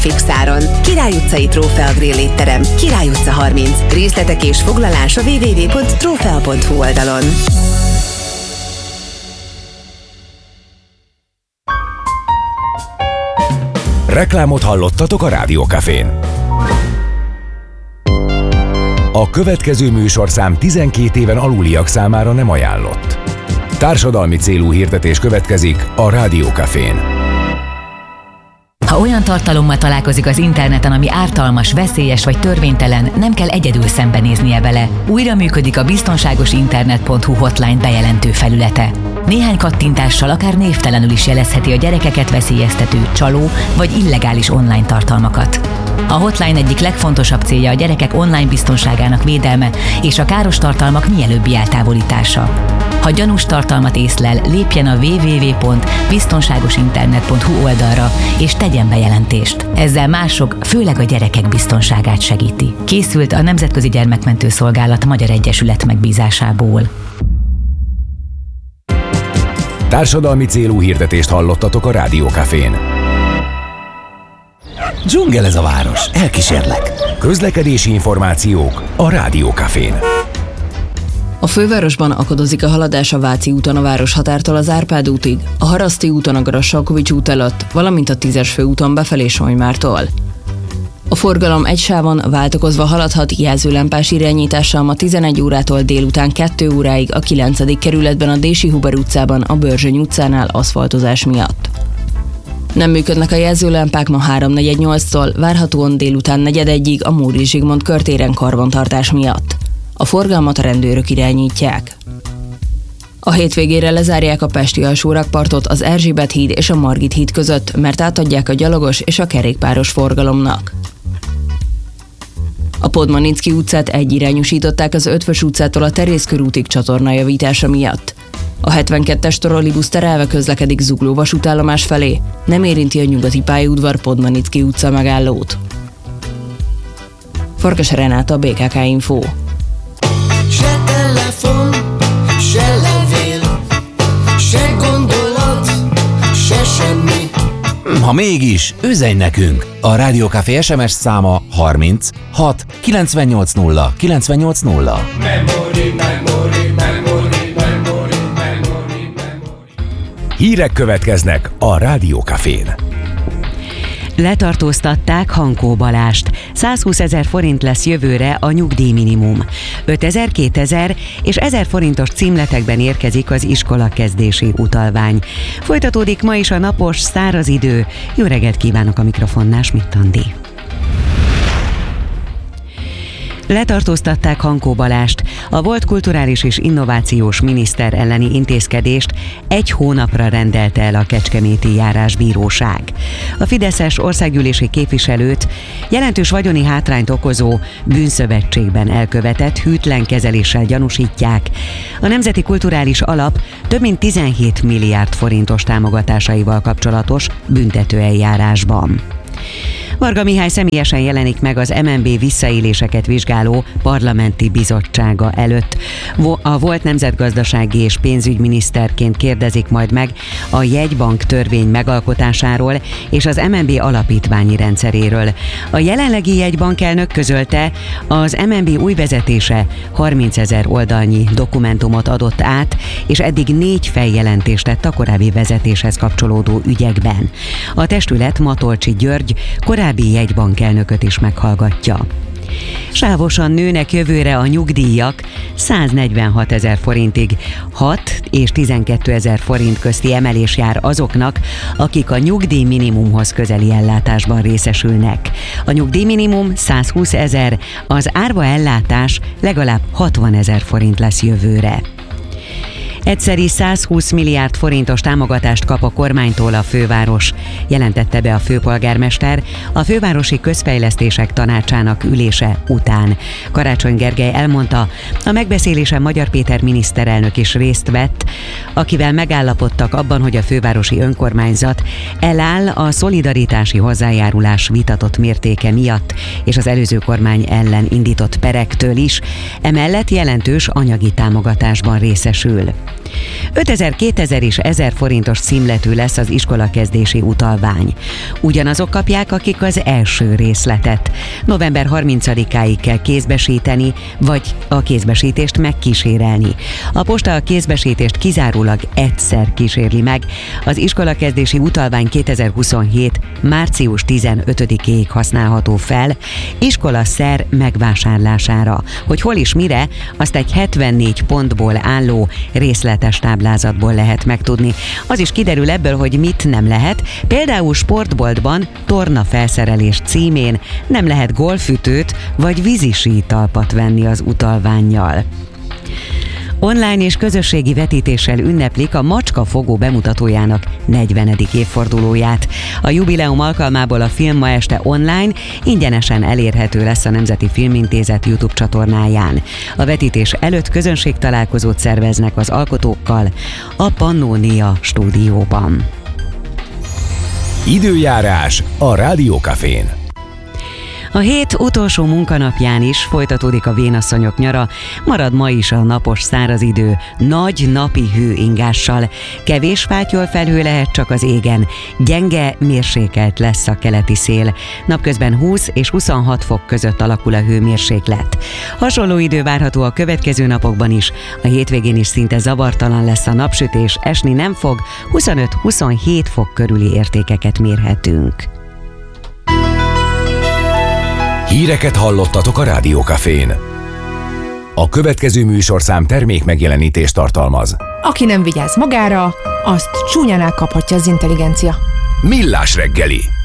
fixáron. Király utcai Trófea Grill étterem, Király utca 30. Részletek és foglalás a www.trofea.hu oldalon. Reklámot hallottatok a Rádió Cafén. A következő műsorszám 12 éven aluliak számára nem ajánlott. Társadalmi célú hirdetés következik a Rádió Cafén. Ha olyan tartalommal találkozik az interneten, ami ártalmas, veszélyes vagy törvénytelen, nem kell egyedül szembenéznie vele. Újra működik a biztonságosinternet.hu hotline bejelentő felülete. Néhány kattintással akár névtelenül is jelezheti a gyerekeket veszélyeztető, csaló vagy illegális online tartalmakat. A hotline egyik legfontosabb célja a gyerekek online biztonságának védelme és a káros tartalmak mielőbbi eltávolítása. Ha gyanús tartalmat észlel, lépjen a www.biztonságosinternet.hu oldalra és tegyen bejelentést. Ezzel mások, főleg a gyerekek biztonságát segíti. Készült a Nemzetközi Gyermekmentő Szolgálat Magyar Egyesület megbízásából. Társadalmi célú hirdetést hallottatok a Rádió Cafén. Dzsungel ez a város, elkísérlek. Közlekedési információk a Rádió Cafén. A fővárosban akadozik a haladás a Váci úton a Városhatártól az Árpád útig, a Haraszti úton a Grassalkovich út előtt, valamint a 10-es főúton befelé Sonymártól. A forgalom egy sávon váltakozva haladhat jelzőlámpás irányítással ma 11 órától délután 2 óráig a 9. kerületben a Dési Huber utcában a Börzsöny utcánál aszfaltozás miatt. Nem működnek a jelzőlámpák ma 3:48-tól, várhatóan délután 4:01-ig a Móri Zsigmond körtéren karbantartás miatt. A forgalmat a rendőrök irányítják. A hétvégére lezárják a pesti alsórakpartot az Erzsébet híd és a Margit híd között, mert átadják a gyalogos és a kerékpáros forgalomnak. A Podmanicki utcát egyirányosították az Ötvös utcától a Terész körútig csatornajavítása miatt. A 72-es trollibusz terelve közlekedik Zugló vasútállomás felé, nem érinti a nyugati pályaudvar Podmanicki utca megállót. Farkas Renáta, BKK Info. Se telefon, se levél, se gondolat, se semmi. Ha mégis, üzenj nekünk! A Rádió Café SMS száma 30 6 980 980. Memory. Hírek következnek a Rádió Cafén. Letartóztatták Hankó Balást. 120 000 forint lesz jövőre a nyugdíjminimum. 5000, 2000 és 1000 forintos címletekben érkezik az iskolakezdési utalvány. Folytatódik ma is a napos, száraz idő. Jó reggelt kívánok, a mikrofonnál Schmidt Andi. Letartóztatták Hankó Balást. A volt kulturális és innovációs miniszter elleni intézkedést 1 hónapra rendelte el a Kecskeméti Járásbíróság. A fideszes országgyűlési képviselőt jelentős vagyoni hátrányt okozó bűnszövetségben elkövetett hűtlen kezeléssel gyanúsítják. A Nemzeti Kulturális Alap több mint 17 milliárd forintos támogatásaival kapcsolatos büntetőeljárásban. Varga Mihály személyesen jelenik meg az MNB visszaéléseket vizsgáló parlamenti bizottsága előtt. A volt nemzetgazdasági és pénzügyminiszterként kérdezik majd meg a jegybank törvény megalkotásáról és az MNB alapítványi rendszeréről. A jelenlegi jegybankelnök közölte, az MNB új vezetése 30 000 oldalnyi dokumentumot adott át, és eddig 4 feljelentést tett a korábbi vezetéshez kapcsolódó ügyekben. A testület Matolcsi György korábbi jegybankelnököt is meghallgatja. Sávosan nőnek jövőre a nyugdíjak 146 000 forintig. 6 és 12 000 forint közti emelés jár azoknak, akik a nyugdíjminimumhoz közeli ellátásban részesülnek. A nyugdíjminimum 120 000, az árva ellátás legalább 60 000 forint lesz jövőre. Egyszeri 120 milliárd forintos támogatást kap a kormánytól a főváros, jelentette be a főpolgármester a Fővárosi Közfejlesztések Tanácsának ülése után. Karácsony Gergely elmondta, a megbeszélésen Magyar Péter miniszterelnök is részt vett, akivel megállapodtak abban, hogy a fővárosi önkormányzat eláll a szolidaritási hozzájárulás vitatott mértéke miatt és az előző kormány ellen indított perektől is, emellett jelentős anyagi támogatásban részesül. 5000, 2000 és 1000 forintos címletű lesz az iskolakezdési utalvány. Ugyanazok kapják, akik az első részletet. November 30-áig kell kézbesíteni, vagy a kézbesítést megkísérelni. A posta a kézbesítést kizárólag egyszer kísérli meg. Az iskolakezdési utalvány 2027. március 15-éig használható fel iskolaszer megvásárlására. Hogy hol is mire, azt egy 74 pontból álló részletes táblázatból lehet megtudni. Az is kiderül ebből, hogy mit nem lehet. Például sportboltban tornafelszerelés címén nem lehet golfütőt vagy vízisítalpat venni az utalvánnyal. Online és közösségi vetítéssel ünneplik a Macskafogó bemutatójának 40. évfordulóját. A jubileum alkalmából a film ma este online ingyenesen elérhető lesz a Nemzeti Filmintézet YouTube csatornáján. A vetítés előtt közönségtalálkozót szerveznek az alkotókkal a Pannonia stúdióban. Időjárás a Rádió Cafén. A hét utolsó munkanapján is folytatódik a vénasszonyok nyara, marad ma is a napos száraz idő, nagy napi hőingással. Kevés fátyol felhő lehet csak az égen, gyenge, mérsékelt lesz a keleti szél. Napközben 20 és 26 fok között alakul a hőmérséklet. Hasonló idő várható a következő napokban is, a hétvégén is szinte zavartalan lesz a napsütés, esni nem fog, 25-27 fok körüli értékeket mérhetünk. Híreket hallottatok a Rádió Cafén. A következő műsorszám termék megjelenítést tartalmaz. Aki nem vigyáz magára, azt csúnyán elkaphatja az intelligencia. Millás reggeli.